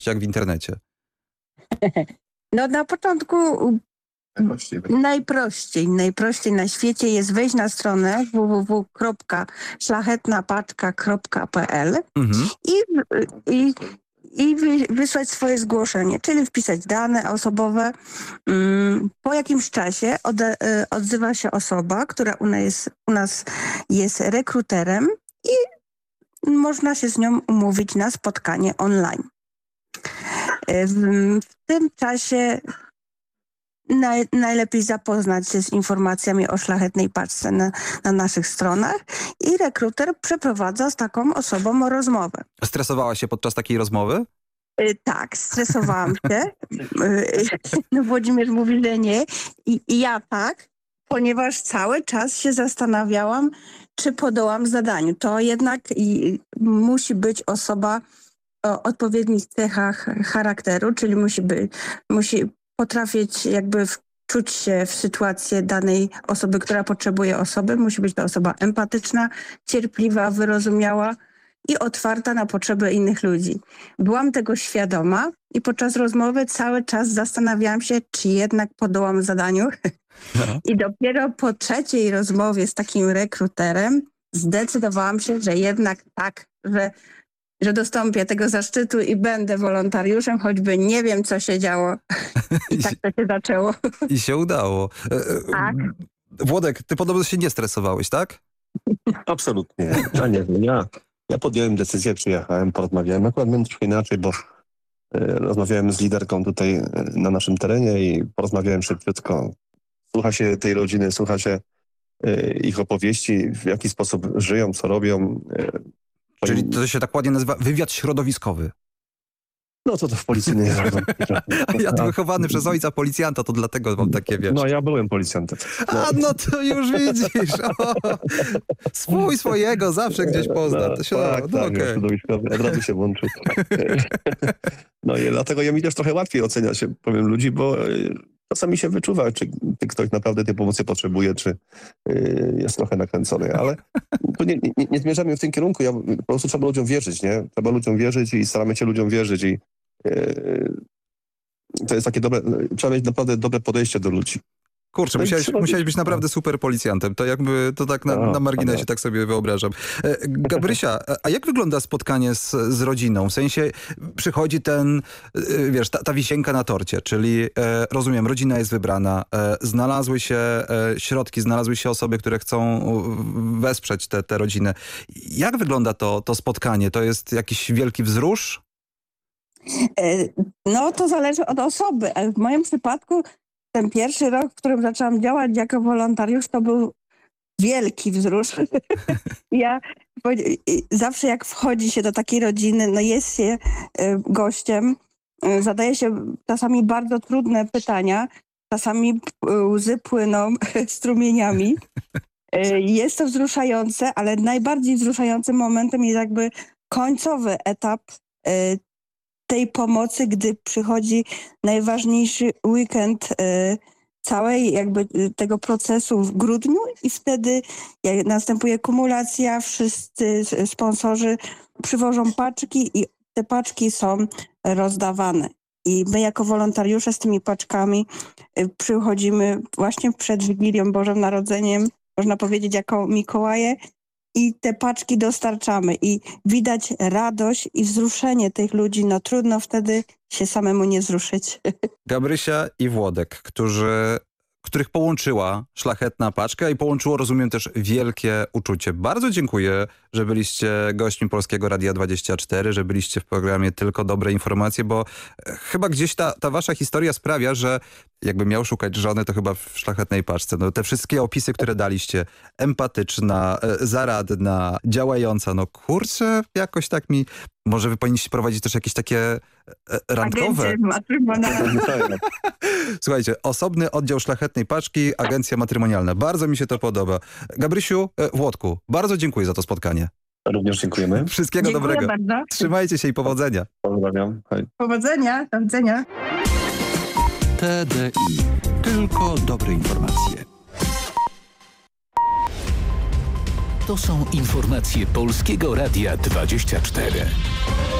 jak w internecie? No na początku najprościej na świecie jest wejść na stronę www.szlachetnapaczka.pl i wysłać swoje zgłoszenie, czyli wpisać dane osobowe. Po jakimś czasie odzywa się osoba, która u nas jest rekruterem i można się z nią umówić na spotkanie online. W tym czasie najlepiej zapoznać się z informacjami o Szlachetnej Paczce na naszych stronach i rekruter przeprowadza z taką osobą rozmowę. Stresowałaś się podczas takiej rozmowy? Tak, stresowałam się. No Włodzimierz mówi, że nie. I ja tak, ponieważ cały czas się zastanawiałam, czy podołam zadaniu. To jednak musi być osoba o odpowiednich cechach charakteru, czyli musi potrafić jakby wczuć się w sytuację danej osoby, która potrzebuje osoby. Musi być to osoba empatyczna, cierpliwa, wyrozumiała i otwarta na potrzeby innych ludzi. Byłam tego świadoma i podczas rozmowy cały czas zastanawiałam się, czy jednak podołam zadaniu. No. I dopiero po trzeciej rozmowie z takim rekruterem zdecydowałam się, że jednak tak, że dostąpię tego zaszczytu i będę wolontariuszem, choćby nie wiem, co się działo. I tak to się zaczęło. I się udało. Tak. Włodek, ty podobno się nie stresowałeś, tak? Absolutnie. Ja podjąłem decyzję, przyjechałem, porozmawiałem. Akurat miałem troszkę inaczej, bo rozmawiałem z liderką tutaj na naszym terenie i porozmawiałem szybciutko. Słucha się tej rodziny, słucha się ich opowieści, w jaki sposób żyją, co robią. Czyli to się tak ładnie nazywa wywiad środowiskowy. No to w policji nie jest. Ja to wychowany przez ojca policjanta, to dlatego mam takie, wiesz. No ja byłem policjantem. No to już widzisz. Swojego zawsze gdzieś pozna. To się środowiskowy, od razu się włączył. No i dlatego mi też trochę łatwiej ocenia się, powiem, ludzi, bo czasami się wyczuwa, czy ktoś naprawdę tej pomocy potrzebuje, czy jest trochę nakręcony, ale tu nie zmierzamy w tym kierunku. Po prostu trzeba ludziom wierzyć, nie? Trzeba ludziom wierzyć i staramy się ludziom wierzyć i to jest takie dobre, trzeba mieć naprawdę dobre podejście do ludzi. Kurczę, musiałeś być naprawdę super policjantem. To jakby, to tak na marginesie tak sobie wyobrażam. Gabrysia, a jak wygląda spotkanie z rodziną? W sensie przychodzi wiesz, ta wisienka na torcie, czyli rozumiem, rodzina jest wybrana, znalazły się środki, znalazły się osoby, które chcą wesprzeć tę rodzinę. Jak wygląda to spotkanie? To jest jakiś wielki wzrusz? No to zależy od osoby. W moim przypadku ten pierwszy rok, w którym zaczęłam działać jako wolontariusz, to był wielki wzrusz. Ja zawsze jak wchodzi się do takiej rodziny, no jest się gościem, zadaje się czasami bardzo trudne pytania, czasami łzy płyną strumieniami. Jest to wzruszające, ale najbardziej wzruszającym momentem jest jakby końcowy etap tej pomocy, gdy przychodzi najważniejszy weekend całej jakby tego procesu w grudniu i wtedy następuje kumulacja, wszyscy sponsorzy przywożą paczki i te paczki są rozdawane. I my jako wolontariusze z tymi paczkami przychodzimy właśnie przed Wigilią Bożym Narodzeniem, można powiedzieć jako Mikołaje, i te paczki dostarczamy i widać radość i wzruszenie tych ludzi. No trudno wtedy się samemu nie wzruszyć. Gabrysia i Włodek, których połączyła Szlachetna Paczka i połączyło, rozumiem, też wielkie uczucie. Bardzo dziękuję, że byliście gośćmi Polskiego Radia 24, że byliście w programie Tylko Dobre Informacje, bo chyba gdzieś ta wasza historia sprawia, że jakbym miał szukać żony, to chyba w Szlachetnej Paczce. No, te wszystkie opisy, które daliście, empatyczna, zaradna, działająca, no kurczę, jakoś tak mi... Może wy powinniście prowadzić też jakieś takie randkowe... Słuchajcie, osobny oddział Szlachetnej Paczki, agencja matrymonialna. Bardzo mi się to podoba. Gabrysiu, Włodku, bardzo dziękuję za to spotkanie. Również dziękujemy. Wszystkiego dobrego. Bardzo. Trzymajcie się i powodzenia. Pozdrawiam. Hej. Powodzenia, do widzenia. TDI. Tylko dobre informacje. To są informacje Polskiego Radia 24.